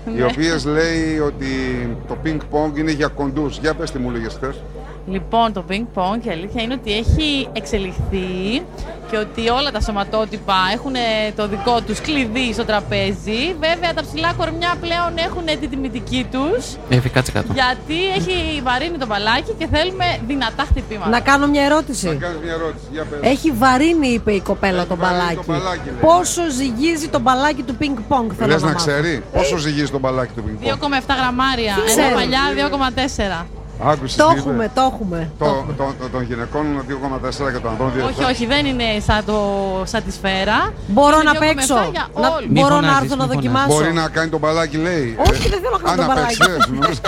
οι οποίες λέει ότι το ping pong είναι για κοντούς. Για πες τι μου λέγες χθες. Λοιπόν, το ping pong η αλήθεια είναι ότι έχει εξελιχθεί και ότι όλα τα σωματότυπα έχουν το δικό τους κλειδί στο τραπέζι. Βέβαια, τα ψηλά κορμιά πλέον έχουν τη τιμητική τους. Κάτσε κάτω. Γιατί έχει βαρύνει το μπαλάκι και θέλουμε δυνατά χτυπήματα. Να κάνω μια ερώτηση. Να κάνεις μια ερώτηση. Για πες. Έχει βαρύνει, είπε η κοπέλα, το μπαλάκι. Πόσο ζυγίζει το μπαλάκι του ping pong, θέλω Λες να να μάθω. ξέρει πόσο ζυγίζει το μπαλάκι του ping pong. 2,7 γραμμάρια. Τι Ενώ ξέρω. παλιά 2,4. Άκουσες Το τι είπε? έχουμε, το έχουμε. Των γυναικών 2,4 και των ανδρών 2,7. Όχι, όχι, δεν είναι σαν τη σφαίρα. Μπορώ Είναι να 2,7 παίξω. για Να- όλους. Μη Μπορώ να φωνάζεις, έρθω να μη φωνάζεις. δοκιμάσω. Μπορεί να κάνει το μπαλάκι, λέει. Όχι, δεν θέλω να κάνω το μπαλάκι. παίξεις.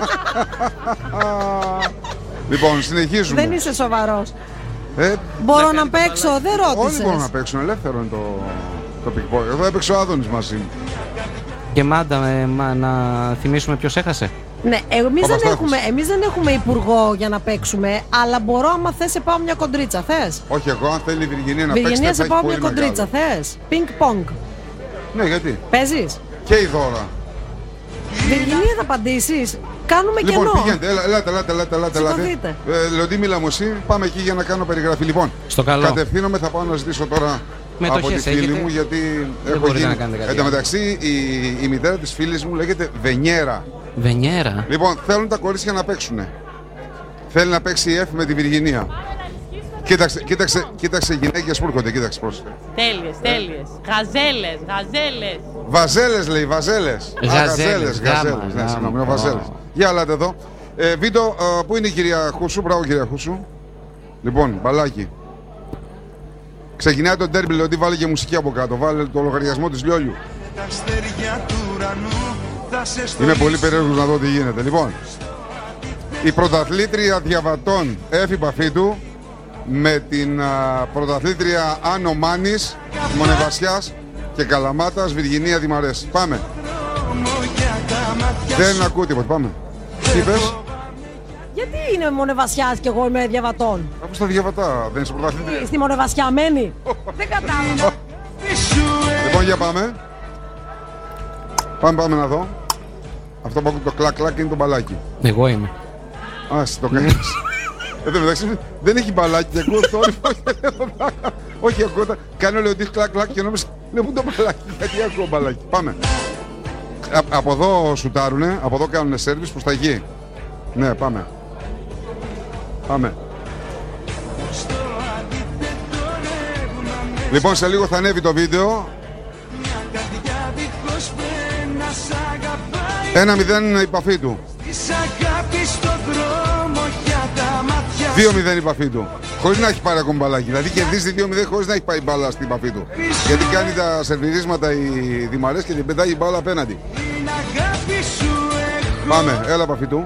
Λοιπόν, συνεχίζουμε. Δεν είσαι σοβαρός. Ε, Μπορώ να παίξω, δεν όλοι μπορούν να ρώτησες. παίξουν, ελεύθερο είναι το ping pong. Εδώ έπαιξε ο Άδωνης μαζί μου. Και Μάντα, να θυμίσουμε ποιος έχασε. Ναι, εμείς Παπαστάθης. δεν έχουμε υπουργό για να παίξουμε, αλλά μπορώ, άμα θες, σε πάω μια κοντρίτσα. Θες? Όχι, εγώ αν θέλει η Βυργινία να παίξει. Βυργινία, θα σε έχει πάω πολύ μια κοντρίτσα. μεγάλο. Θες? Ping pong. Ναι, γιατί. Παίζεις? Και η δώρα. Βυργινία, θα απαντήσεις? Κάνουμε Λοιπόν, κενό. πηγαίνετε, ελάτε. Σηκωθείτε. Λεοντή Μιλαμοσή, πάμε εκεί για να κάνω περιγραφή. Λοιπόν, Στο καλό. κατευθύνομαι, θα πάω να ζητήσω τώρα από τη Μετοχές φίλη έχετε? μου, γιατί Δεν έχω μπορείτε γίνει. να κάνετε κάτι Εν τω άλλο. μεταξύ, η μητέρα της φίλης μου λέγεται Βενιέρα. Βενιέρα. Λοιπόν, θέλουν τα κορίτσια να παίξουν. Θέλει να παίξει η Εφ με τη Βυργινία. Κοίταξε γυναίκες που έρχονται, κοίταξε πρόσεχε. Τέλειες. Γαζέλες. Βαζέλες λέει, βαζέλες. Γαζέλες, γάμα, Ναι, συγγνώμη, είναι γάμα. βαζέλες. Για ελάτε εδώ. Βίντεο, πού είναι η κυρία Χούσου, μπράβο κυρία Χούσου. Λοιπόν, μπαλάκι. Ξεκινάει το ντέρμπι, ότι βάλε και μουσική από κάτω. Βάλε το λογαριασμό της Λιόλιου. Είμαι πολύ περίεργος να δω τι γίνεται. Λοιπόν, η πρωταθλήτρια διαβατών Έφη Παφίτου με την πρωταθλήτρια Άνω Μάνης, Μονεβασιάς και Καλαμάτας, Βυργινία Δημαρές. Πάμε. Δεν ακούω τίποτα. Πάμε. Τι είπες? Γιατί είναι Μονεβασιάς και εγώ είμαι διαβατών? Αφού στα διαβατά, δεν είσαι πρωταθλήτρια. Στη Μονεβασιά μένει. Δεν κατάλαβα. Λοιπόν, για πάμε. Πάμε να δω. Αυτό που ακούω το κλακ-κλακ είναι το μπαλάκι. Εγώ είμαι. Ας το κάνεις. Εδώ μεταξύ δεν έχει μπαλάκι και ακούω θόρυβο. Όχι, ακούω τα... Κάνω Λεοντής κλακ-κλακ και νόμιζα είναι που το μπαλάκι. Γιατί ακούω μπαλάκι. Πάμε. Από εδώ σουτάρουνε, από εδώ κάνουνε σέρβις προς τα εκεί. Ναι, πάμε. Πάμε. Λοιπόν, σε λίγο θα ανέβει το βίντεο. 1-0 η επαφή του. 2-0 η επαφή του. Χωρίς να έχει πάρει ακόμα μπαλάκι. Δηλαδή κερδίζει 2-0 χωρίς να έχει πάει μπάλα στην επαφή του. Γιατί κάνει τα σερβιρίσματα οι Δημαρές και την πετάει η μπάλα απέναντι. Πάμε, έλα επαφή του.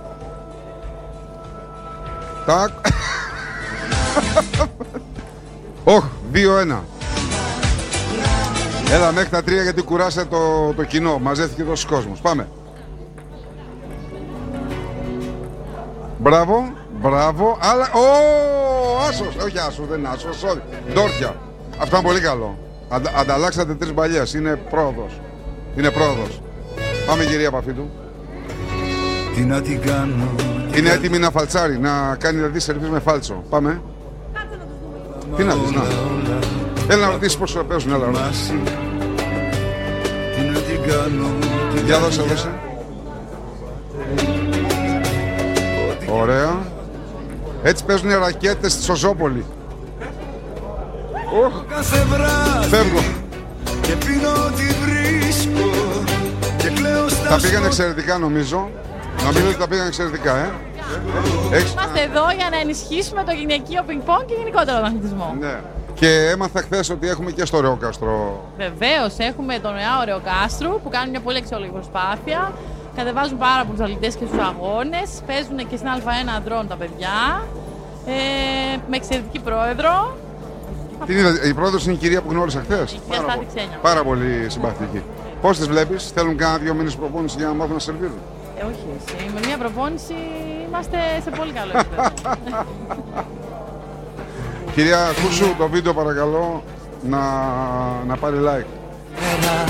Τάκ. Όχ, 2-1. Έλα μέχρι τα 3 γιατί κουράσε το κοινό. Μαζεύτηκε τόσος κόσμος. Πάμε. Μπράβο. Αλλά... Άσος. Όχι άσος, δεν είναι άσος. Ντόρτια. Αυτό είναι πολύ καλό. Ανταλλάξατε 3 μπαλιές. Είναι πρόοδος. Πάμε κυρία Παφίτου. Τι να την κάνω. Είναι έτοιμη να φαλτσάρει. Να κάνει δηλαδή σερβίς με φάλτσο. Πάμε. Τι να δεις, να. Έλα να ρωτήσεις πώς παίζουν, έλα ρωτήσεις. Τι να την κάνω. Για δώσε. Ωραία. Έτσι παίζουν οι ρακέτες στη Σοζόπολη. Κάθε βράδυ Φεύγω. και πίνω ό,τι βρίσκω και κλαίω στα Τα πήγαν εξαιρετικά νομίζω. Νομίζω ότι τα πήγαν εξαιρετικά, Είμαστε εδώ για να ενισχύσουμε το γυναικείο πινκ-πονγκ και γενικότερα τον αθλητισμό. Ναι. Και έμαθα χθες ότι έχουμε και στο Ρεόκαστρο. Βεβαίως, έχουμε τον Νεάο Ρεοκάστρου που κάνει μια πολύ αξιόλογη προσπάθεια. Κατεβάζουν πάρα πολλούς αθλητές και στους αγώνες. Παίζουν και στην Α1 αντρών τα παιδιά. Με εξαιρετική πρόεδρο. Την είδα, η πρόεδρος είναι η κυρία που γνώρισα χθες. Η κυρία Στάθη Ξένια. Πάρα πολύ συμπαθητική. Πώς τις βλέπεις, θέλουν κάνα 2 μήνες προπόνηση για να μάθουν να σερβίρουν? Όχι εσύ, με μια προπόνηση είμαστε σε πολύ καλό επίπεδο. Κυρία Κούσου, το βίντεο παρακαλώ να πάρει like.